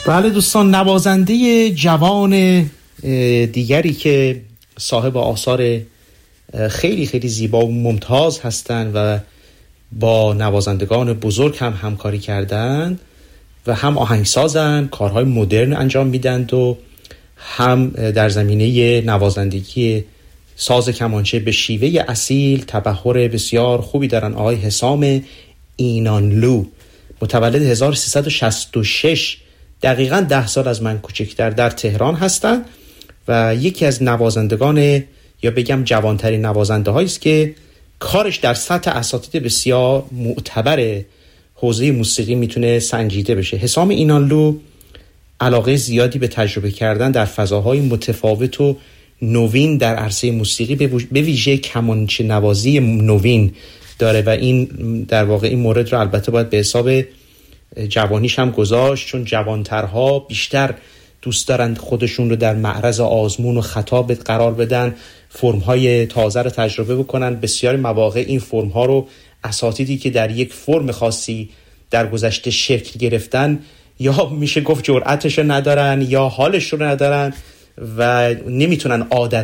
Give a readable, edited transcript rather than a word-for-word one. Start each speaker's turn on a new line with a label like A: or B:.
A: بله دوستان، نوازنده جوان دیگری که صاحب آثار خیلی خیلی زیبا و ممتاز هستند و با نوازندگان بزرگ هم همکاری کردن و هم آهنگسازن، کارهای مدرن انجام میدند و هم در زمینه نوازندگی ساز کمانچه به شیوه اصیل تبحر بسیار خوبی دارن. آقای حسام اینانلو متولد 1366، دقیقاً 10 سال از من کوچکتر، در تهران هستن و یکی از نوازندگان یا بگم جوانترین نوازنده هایی است که کارش در سطح اساتید بسیار معتبر حوزه موسیقی میتونه سنجیده بشه. حسام اینانلو علاقه زیادی به تجربه کردن در فضاهای متفاوت و نوین در عرصه موسیقی به ویژه کمانچه نوازی نوین داره و این در واقع این مورد رو البته باید به حساب جوانیش هم گذاشت، چون جوانترها بیشتر دوست دارند خودشون رو در معرض آزمون و خطا قرار بدن، فرم‌های تازه رو تجربه بکنن. بسیاری مواقع این فرم‌ها رو اساتیدی که در یک فرم خاصی در گذشته شکل گرفتن یا میشه گفت جرأتش رو ندارن یا حالش رو ندارن و نمیتونن عادت